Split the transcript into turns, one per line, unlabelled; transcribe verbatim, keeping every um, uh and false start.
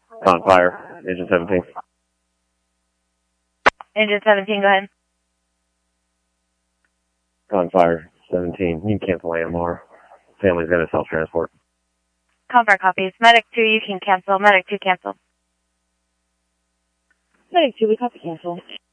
On fire, engine seventeen.
Engine seventeen, go ahead.
On fire, seventeen. You can cancel A M R. Family's going to self-transport.
Confirm copies. Medic two, you can cancel. Medic two, cancel.
Medic two, we copy cancel.